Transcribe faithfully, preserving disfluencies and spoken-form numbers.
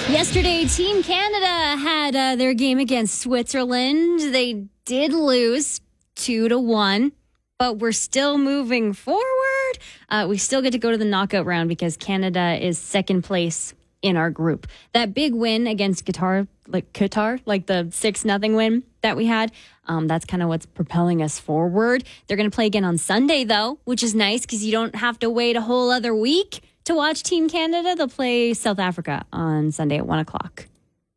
Yesterday, Team Canada had uh, their game against Switzerland. They did lose two to one, but we're still moving forward. Uh, we still get to go to the knockout round because Canada is second place in our group. That big win against Qatar, like Qatar, like the six nothing win that we had, um, that's kind of what's propelling us forward. They're going to play again on Sunday, though, which is nice because you don't have to wait a whole other week to watch Team Canada. They'll play South Africa on Sunday at one o'clock.